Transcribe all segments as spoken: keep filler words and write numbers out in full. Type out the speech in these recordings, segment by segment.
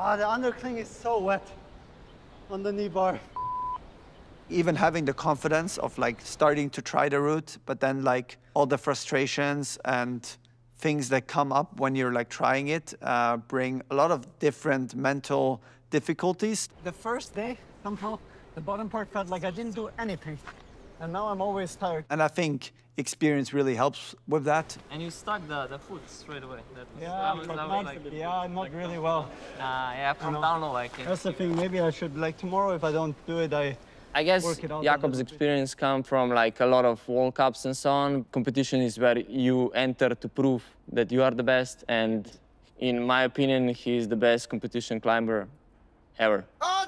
Ah, the undercling is so wet on the knee bar. Even having the confidence of like starting to try the route, but then like all the frustrations and things that come up when you're like trying it uh, bring a lot of different mental difficulties. The first day, somehow, the bottom part felt like I didn't do anything. And now I'm always tired. And I think experience really helps with that. And you stuck the, the foot straight away. That was, Yeah, that was, but that not, was like, yeah, not like, really well. Nah, yeah, from know. down low, I can. That's the thing. Maybe I should, like tomorrow, if I don't do it, I I guess work it out a Jakob's little bit. experience come from like a lot of World Cups and so on. Competition is where you enter to prove that you are the best, and in my opinion, he is the best competition climber ever.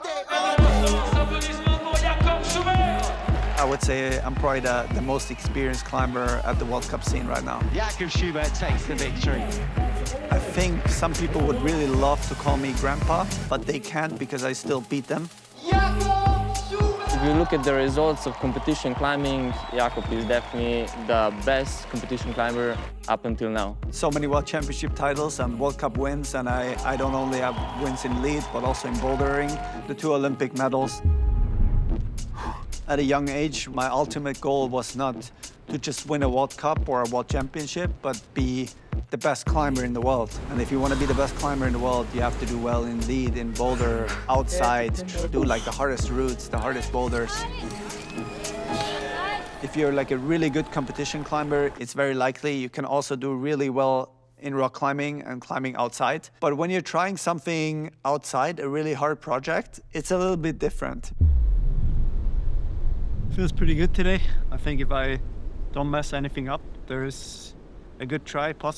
I would say I'm probably the, the most experienced climber at the World Cup scene right now. Jakob Schubert takes the victory. I think some people would really love to call me grandpa, but they can't because I still beat them. If you look at the results of competition climbing, Jakob is definitely the best competition climber up until now. So many World Championship titles and World Cup wins, and I, I don't only have wins in lead, but also in bouldering, the two Olympic medals. At a young age, my ultimate goal was not to just win a World Cup or a World Championship, but be the best climber in the world. And if you want to be the best climber in the world, you have to do well in lead, in boulder, outside, do like the hardest routes, the hardest boulders. If you're like a really good competition climber, it's very likely you can also do really well in rock climbing and climbing outside. But when you're trying something outside, a really hard project, it's a little bit different. Feels pretty good today. I think if I don't mess anything up, there's a good try possible.